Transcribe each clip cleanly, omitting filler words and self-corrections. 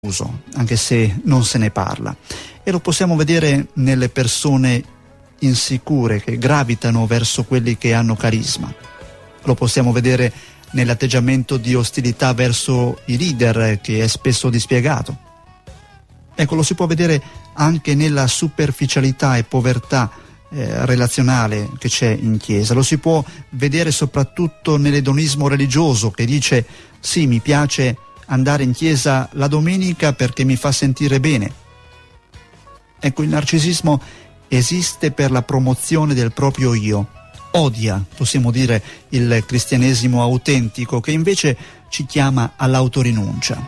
anche se non se ne parla, e lo possiamo vedere nelle persone insicure che gravitano verso quelli che hanno carisma. Lo possiamo vedere nell'atteggiamento di ostilità verso i leader, che è spesso dispiegato. Ecco, lo si può vedere anche nella superficialità e povertà relazionale che c'è in chiesa. Lo si può vedere soprattutto nell'edonismo religioso, che dice: sì, mi piace andare in chiesa la domenica perché mi fa sentire bene. Ecco, il narcisismo esiste per la promozione del proprio io, odia, possiamo dire, il cristianesimo autentico, che invece ci chiama all'autorinuncia.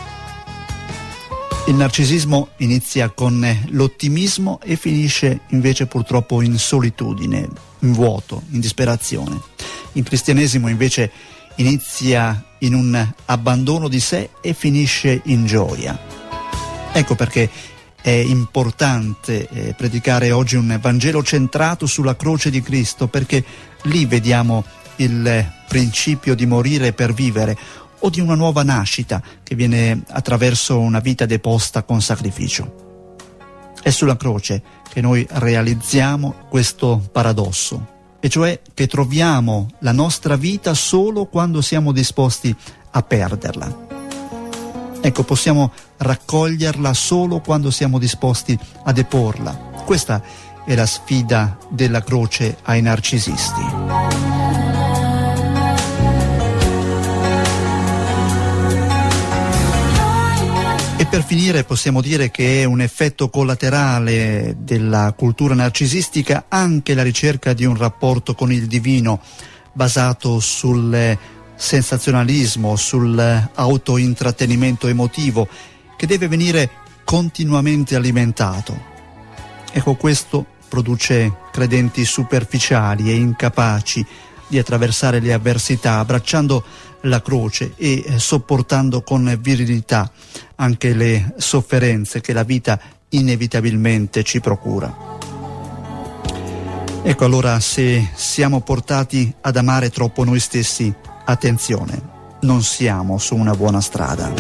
Il narcisismo inizia con l'ottimismo e finisce invece purtroppo in solitudine, in vuoto, in disperazione. Il cristianesimo invece inizia in un abbandono di sé e finisce in gioia. Ecco perché è importante predicare oggi un Vangelo centrato sulla croce di Cristo, perché lì vediamo il principio di morire per vivere, o di una nuova nascita che viene attraverso una vita deposta con sacrificio. È sulla croce che noi realizziamo questo paradosso, e cioè che troviamo la nostra vita solo quando siamo disposti a perderla. Ecco, possiamo raccoglierla solo quando siamo disposti a deporla. Questa è la sfida della croce ai narcisisti. E per finire possiamo dire che è un effetto collaterale della cultura narcisistica anche la ricerca di un rapporto con il divino basato sul sensazionalismo, sull'autointrattenimento emotivo, che deve venire continuamente alimentato. Ecco, questo produce credenti superficiali e incapaci di attraversare le avversità, abbracciando la croce e sopportando con virilità anche le sofferenze che la vita inevitabilmente ci procura. Ecco, allora, se siamo portati ad amare troppo noi stessi, attenzione, non siamo su una buona strada.